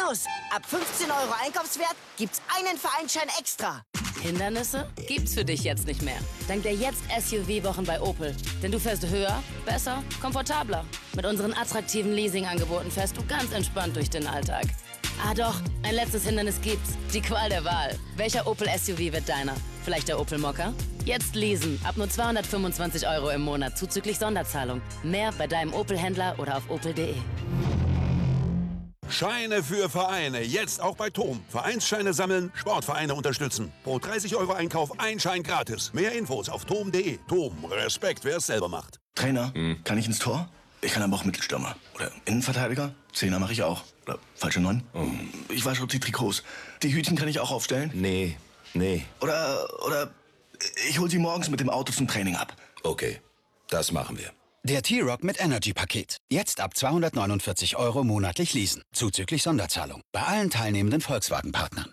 Plus, ab 15 € Einkaufswert gibt's einen Vereinsschein extra. Hindernisse gibt's für dich jetzt nicht mehr. Dank der Jetzt-SUV-Wochen bei Opel. Denn du fährst höher, besser, komfortabler. Mit unseren attraktiven Leasing-Angeboten fährst du ganz entspannt durch den Alltag. Ah doch, ein letztes Hindernis gibt's. Die Qual der Wahl. Welcher Opel-SUV wird deiner? Vielleicht der Opel Mokka? Jetzt leasen. Ab nur 225 € im Monat zuzüglich Sonderzahlung. Mehr bei deinem Opel-Händler oder auf opel.de. Scheine für Vereine. Jetzt auch bei TOM. Vereinsscheine sammeln, Sportvereine unterstützen. Pro 30 € Einkauf ein Schein gratis. Mehr Infos auf tom.de. TOM. Respekt, wer es selber macht. Trainer, kann ich ins Tor? Ich kann aber auch Mittelstürmer. Oder Innenverteidiger? Zehner mache ich auch. Oder falsche 9? Ich wasche auch die Trikots. Die Hütchen kann ich auch aufstellen? Nee. Oder ich hol sie morgens mit dem Auto zum Training ab. Okay, das machen wir. Der T-Rock mit Energy-Paket. Jetzt ab 249 € monatlich leasen. Zuzüglich Sonderzahlung. Bei allen teilnehmenden Volkswagen-Partnern.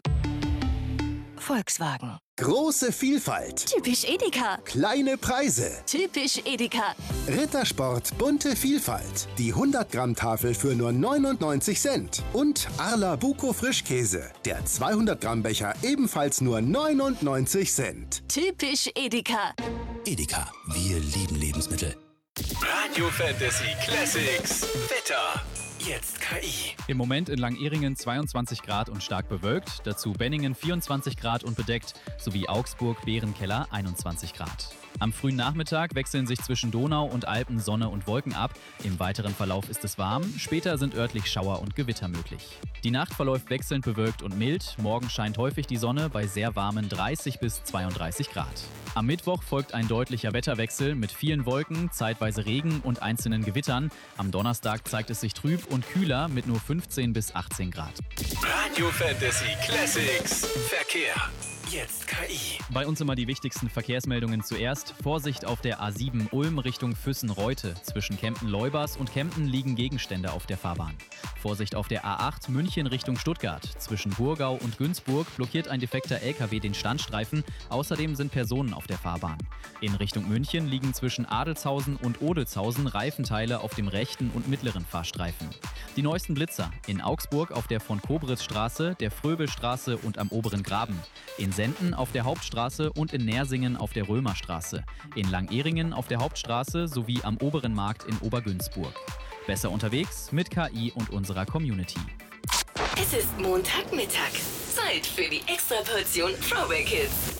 Volkswagen. Große Vielfalt. Typisch Edeka. Kleine Preise. Typisch Edeka. Rittersport bunte Vielfalt. Die 100-Gramm-Tafel für nur 99 Cent. Und Arla Buko Frischkäse. Der 200-Gramm-Becher ebenfalls nur 99 Cent. Typisch Edeka. Edeka. Wir lieben Lebensmittel. Radio Fantasy Classics. Wetter. Jetzt KI. Im Moment in Langehringen 22 Grad und stark bewölkt, dazu Benningen 24 Grad und bedeckt, sowie Augsburg-Bärenkeller 21 Grad. Am frühen Nachmittag wechseln sich zwischen Donau und Alpen Sonne und Wolken ab. Im weiteren Verlauf ist es warm, später sind örtlich Schauer und Gewitter möglich. Die Nacht verläuft wechselnd bewölkt und mild, morgen scheint häufig die Sonne bei sehr warmen 30 bis 32 Grad. Am Mittwoch folgt ein deutlicher Wetterwechsel mit vielen Wolken, zeitweise Regen und einzelnen Gewittern. Am Donnerstag zeigt es sich trüb und kühler mit nur 15 bis 18 Grad. Radio Fantasy Classics. Verkehr. Jetzt KI. Bei uns immer die wichtigsten Verkehrsmeldungen zuerst. Vorsicht auf der A7 Ulm Richtung Füssen-Reute. Zwischen Kempten-Leubers und Kempten liegen Gegenstände auf der Fahrbahn. Vorsicht auf der A8 München Richtung Stuttgart. Zwischen Burgau und Günzburg blockiert ein defekter LKW den Standstreifen. Außerdem sind Personen auf der Fahrbahn. In Richtung München liegen zwischen Adelshausen und Odelshausen Reifenteile auf dem rechten und mittleren Fahrstreifen. Die neuesten Blitzer. In Augsburg auf der von Kobritzstraße, der Fröbelstraße und am oberen Graben. In Senden auf der Hauptstraße und in Nersingen auf der Römerstraße. In Langehringen auf der Hauptstraße sowie am oberen Markt in Obergünzburg. Besser unterwegs mit KI und unserer Community. Es ist Montagmittag. Zeit für die Extraportion Throwback Hits.